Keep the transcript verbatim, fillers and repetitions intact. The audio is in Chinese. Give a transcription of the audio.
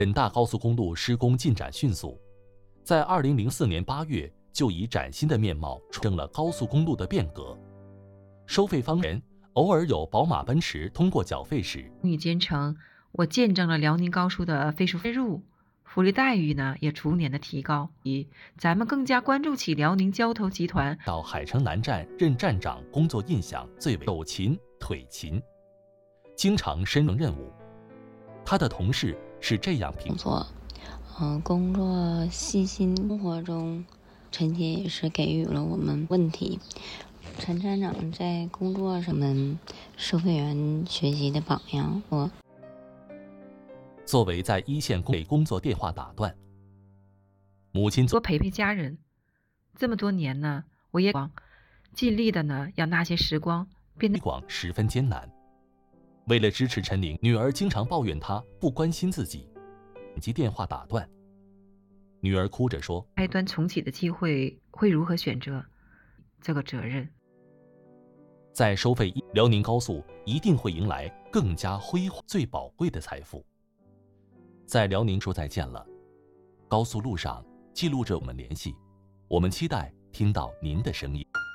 沈大高速公路施工进展迅速，在二零零四年八月就以崭新的面貌出征了高速公路的变革。收费方面，偶尔有宝马、奔驰通过缴费时， 公益兼程，我见证了辽宁高速的飞速飞入，福利待遇呢也逐年的提高。以咱们更加关注起辽宁交投集团。 到海城南站任站长，工作印象最为手勤腿勤，经常身承任务。他的同事是这样评作，嗯、呃，工作细心，生活中陈姐也是给予了我们问题。陈站长在工作上，我们收费员学习的榜样。我作为在一线被工作电话打断，母亲多陪陪家人，这么多年呢，我也尽力的呢，让那些时光变得推广十分艰难。为了支持陈玲，女儿经常抱怨她不关心自己，及电话打断。女儿哭着说：“ 开端重启的机会会如何选择？这个责任。” 在收费一，辽宁高速一定会迎来更加辉煌、最宝贵的财富。在辽宁说再见了，高速路上记录着我们联系，我们期待听到您的声音。